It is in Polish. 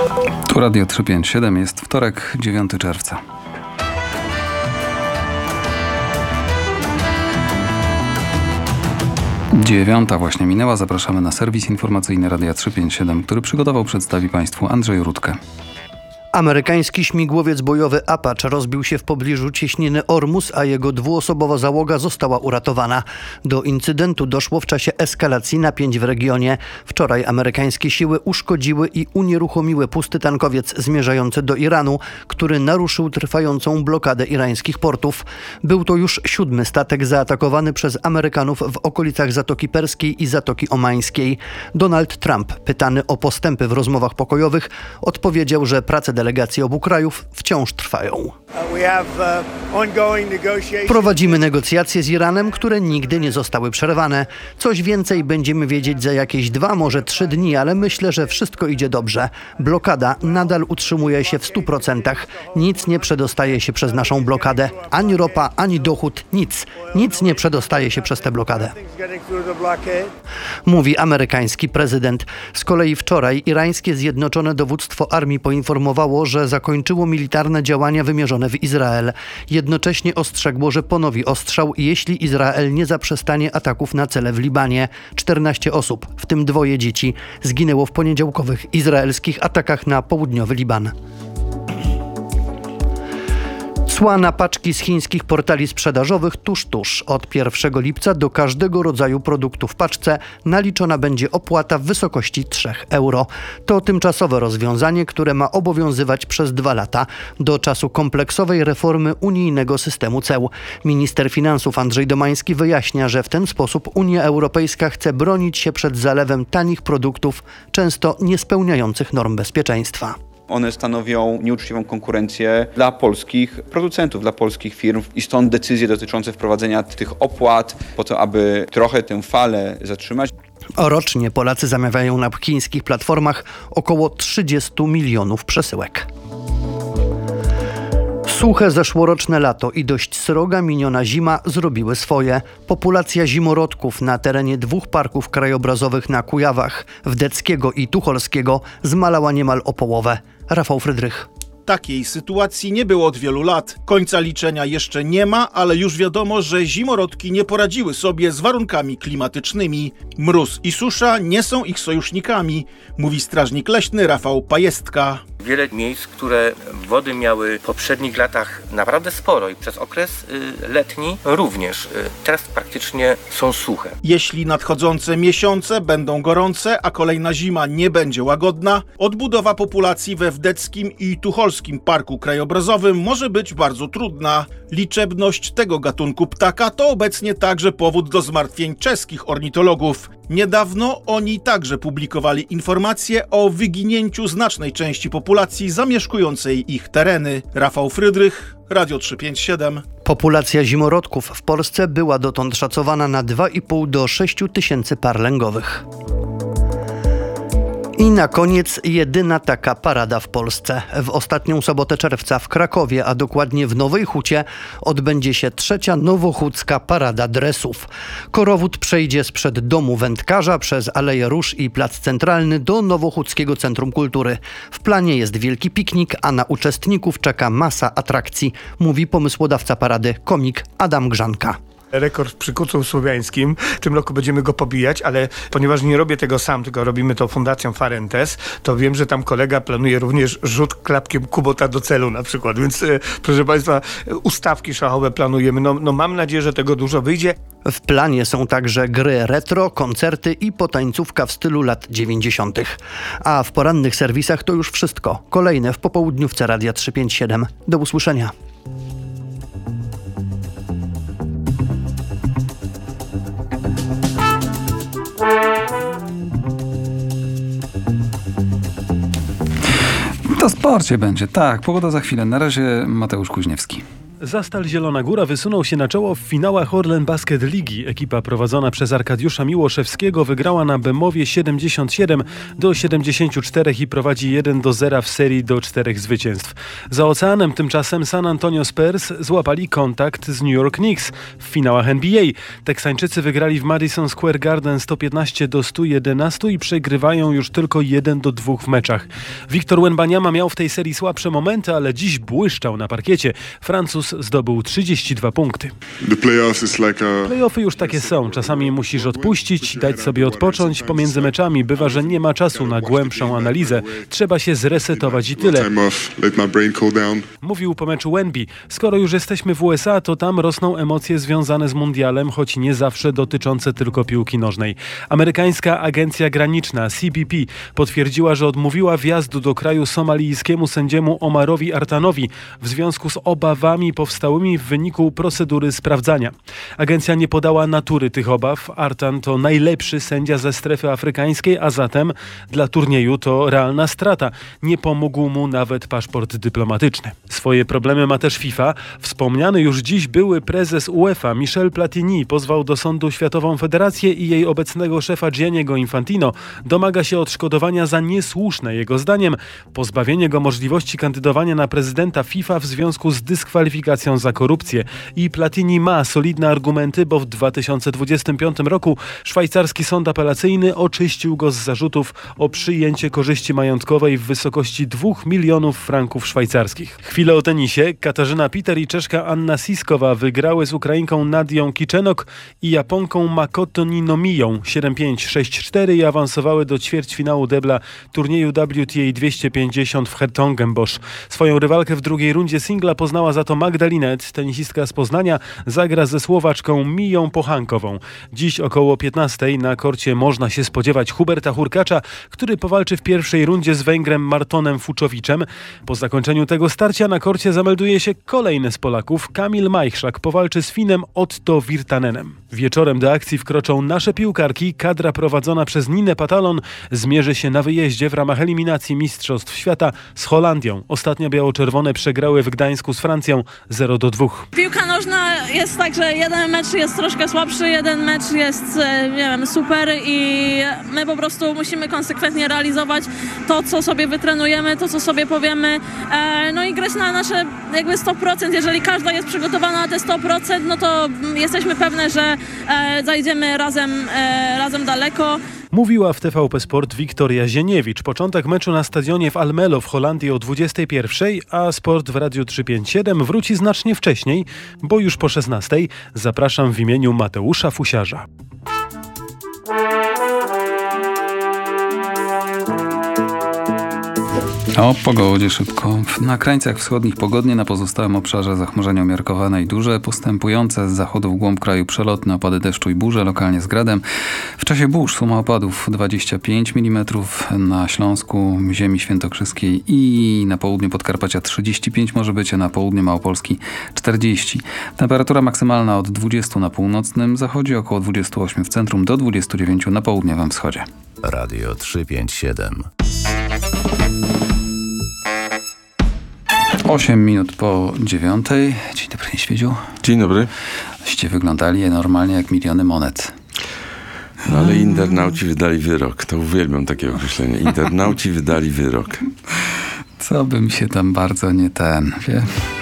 Tu Radio 357, jest wtorek, 9 czerwca. 9 właśnie minęła. Zapraszamy na serwis informacyjny Radia 357, który przygotował, przedstawi Państwu Andrzej Rudkę. Amerykański śmigłowiec bojowy Apache rozbił się w pobliżu cieśniny Ormus, a jego dwuosobowa załoga została uratowana. Do incydentu doszło w czasie eskalacji napięć w regionie. Wczoraj amerykańskie siły uszkodziły i unieruchomiły pusty tankowiec zmierzający do Iranu, który naruszył trwającą blokadę irańskich portów. Był to już 7. statek zaatakowany przez Amerykanów w okolicach Zatoki Perskiej i Zatoki Omańskiej. Donald Trump, pytany o postępy w rozmowach pokojowych, odpowiedział, że prace delegacji obu krajów wciąż trwają. Prowadzimy negocjacje z Iranem, które nigdy nie zostały przerwane. Coś więcej będziemy wiedzieć za jakieś 2, może 3 dni, ale myślę, że wszystko idzie dobrze. Blokada nadal utrzymuje się w 100%. Nic nie przedostaje się przez naszą blokadę. Ani ropa, ani dochód, nic. Nic nie przedostaje się przez tę blokadę. Mówi amerykański prezydent. Z kolei wczoraj irańskie Zjednoczone Dowództwo Armii poinformowało, że zakończyło militarne działania wymierzone w Izrael. Jednocześnie ostrzegło, że ponowi ostrzał, jeśli Izrael nie zaprzestanie ataków na cele w Libanie. 14 osób, w tym 2 dzieci, zginęło w poniedziałkowych izraelskich atakach na południowy Liban. Cła na paczki z chińskich portali sprzedażowych tuż. Od 1 lipca do każdego rodzaju produktu w paczce naliczona będzie opłata w wysokości 3 euro. To tymczasowe rozwiązanie, które ma obowiązywać przez 2 lata, do czasu kompleksowej reformy unijnego systemu ceł. Minister finansów Andrzej Domański wyjaśnia, że w ten sposób Unia Europejska chce bronić się przed zalewem tanich produktów, często niespełniających norm bezpieczeństwa. One stanowią nieuczciwą konkurencję dla polskich producentów, dla polskich firm i stąd decyzje dotyczące wprowadzenia tych opłat po to, aby trochę tę falę zatrzymać. Rocznie Polacy zamawiają na chińskich platformach około 30 milionów przesyłek. Suche zeszłoroczne lato i dość sroga miniona zima zrobiły swoje. Populacja zimorodków na terenie 2 parków krajobrazowych na Kujawach, Wdeckiego i Tucholskiego, zmalała niemal o połowę. Rafał Frydrych. Takiej sytuacji nie było od wielu lat. Końca liczenia jeszcze nie ma, ale już wiadomo, że zimorodki nie poradziły sobie z warunkami klimatycznymi. Mróz i susza nie są ich sojusznikami, mówi strażnik leśny Rafał Pajestka. Wiele miejsc, które wody miały w poprzednich latach naprawdę sporo i przez okres letni również. Teraz praktycznie są suche. Jeśli nadchodzące miesiące będą gorące, a kolejna zima nie będzie łagodna, odbudowa populacji we Wdeckim i Tucholskim Parku Krajobrazowym może być bardzo trudna. Liczebność tego gatunku ptaka to obecnie także powód do zmartwień czeskich ornitologów. Niedawno oni także publikowali informacje o wyginięciu znacznej części populacji zamieszkującej ich tereny. Rafał Frydrych, Radio 357. Populacja zimorodków w Polsce była dotąd szacowana na 2,5 do 6 tysięcy par lęgowych. I na koniec jedyna taka parada w Polsce. W ostatnią sobotę czerwca w Krakowie, a dokładnie w Nowej Hucie, odbędzie się 3. Nowochódzka Parada Dresów. Korowód przejdzie sprzed domu wędkarza przez Aleję Róż i Plac Centralny do Nowochódzkiego Centrum Kultury. W planie jest wielki piknik, a na uczestników czeka masa atrakcji, mówi pomysłodawca parady, komik Adam Grzanka. Rekord w przykucu słowiańskim. W tym roku będziemy go pobijać, ale ponieważ nie robię tego sam, tylko robimy to Fundacją Farentes, to wiem, że tam kolega planuje również rzut klapkiem Kubota do celu na przykład. Więc proszę Państwa, ustawki szachowe planujemy. No mam nadzieję, że tego dużo wyjdzie. W planie są także gry retro, koncerty i potańcówka w stylu lat 90. A w porannych serwisach to już wszystko. Kolejne w popołudniówce Radia 357. Do usłyszenia. To sporcie będzie, tak. Pogoda za chwilę. Na razie Mateusz Kuźniewski. Zastal Zielona Góra wysunął się na czoło w finałach Orlen Basket Ligi. Ekipa prowadzona przez Arkadiusza Miłoszewskiego wygrała na Bemowie 77-74 i prowadzi 1-0 w serii do 4 zwycięstw. Za oceanem tymczasem San Antonio Spurs złapali kontakt z New York Knicks w finałach NBA. Teksańczycy wygrali w Madison Square Garden 115-111 i przegrywają już tylko 1-2 w meczach. Victor Wembanyama miał w tej serii słabsze momenty, ale dziś błyszczał na parkiecie. Francuz zdobył 32 punkty. Playoffy już takie są. Czasami musisz odpuścić, dać sobie odpocząć. Pomiędzy meczami bywa, że nie ma czasu na głębszą analizę. Trzeba się zresetować i tyle. Mówił po meczu Wemby. Skoro już jesteśmy w USA, to tam rosną emocje związane z mundialem, choć nie zawsze dotyczące tylko piłki nożnej. Amerykańska agencja graniczna CBP potwierdziła, że odmówiła wjazdu do kraju somalijskiemu sędziemu Omarowi Artanowi w związku z obawami powstałymi w wyniku procedury sprawdzania. Agencja nie podała natury tych obaw. Artan to najlepszy sędzia ze strefy afrykańskiej, a zatem dla turnieju to realna strata. Nie pomógł mu nawet paszport dyplomatyczny. Swoje problemy ma też FIFA. Wspomniany już dziś były prezes UEFA Michel Platini pozwał do sądu Światową Federację i jej obecnego szefa Gianniego Infantino. Domaga się odszkodowania za niesłuszne, jego zdaniem, pozbawienie go możliwości kandydowania na prezydenta FIFA w związku z dyskwalifikacją za korupcję. I Platini ma solidne argumenty, bo w 2025 roku szwajcarski sąd apelacyjny oczyścił go z zarzutów o przyjęcie korzyści majątkowej w wysokości 2 milionów franków szwajcarskich. Chwilę o tenisie. Katarzyna Peter i Czeszka Anna Siskowa wygrały z Ukrainką Nadią Kiczenok i Japonką Makoto Ninomiją 7-5, 6-4 i awansowały do ćwierćfinału debla turnieju WTA 250 w Hertogenbosch. Swoją rywalkę w drugiej rundzie singla poznała za to Magda Linette. Tenisistka z Poznania zagra ze Słowaczką Miją Pochankową. Dziś około 15 na korcie można się spodziewać Huberta Hurkacza, który powalczy w pierwszej rundzie z Węgrem Martonem Fuczowiczem. Po zakończeniu tego starcia na korcie zamelduje się kolejny z Polaków. Kamil Majchrzak powalczy z Finem Otto Virtanenem. Wieczorem do akcji wkroczą nasze piłkarki. Kadra prowadzona przez Ninę Patalon zmierzy się na wyjeździe w ramach eliminacji Mistrzostw Świata z Holandią. Ostatnio biało-czerwone przegrały w Gdańsku z Francją 0-2. Piłka nożna jest tak, że jeden mecz jest troszkę słabszy, jeden mecz jest, nie wiem, super i my po prostu musimy konsekwentnie realizować to, co sobie wytrenujemy, to, co sobie powiemy, no i grać na nasze jakby 100%. Jeżeli każda jest przygotowana na te 100%, no to jesteśmy pewne, że zajdziemy razem daleko. Mówiła w TVP Sport Wiktoria Zieniewicz. Początek meczu na stadionie w Almelo w Holandii o 21:00, a Sport w Radiu 357 wróci znacznie wcześniej, bo już po 16:00. Zapraszam w imieniu Mateusza Fusiarza. O pogodzie szybko. Na krańcach wschodnich pogodnie, na pozostałym obszarze zachmurzenia umiarkowane i duże, postępujące z zachodu w głąb kraju przelotne opady deszczu i burze, lokalnie z gradem. W czasie burz suma opadów 25 mm, na Śląsku, ziemi świętokrzyskiej i na południu Podkarpacia 35 może być, a na południu Małopolski 40. Temperatura maksymalna od 20 na północnym zachodzie, około 28 w centrum, do 29 na południowym wschodzie. Radio 357. 8 minut po 9. Dzień dobry, Niedźwiedziu. Dzień dobry. Ście wyglądali normalnie jak miliony monet. No, ale internauci wydali wyrok. To uwielbiam takie określenie. Internauci wydali wyrok. Co bym się tam bardzo nie wie.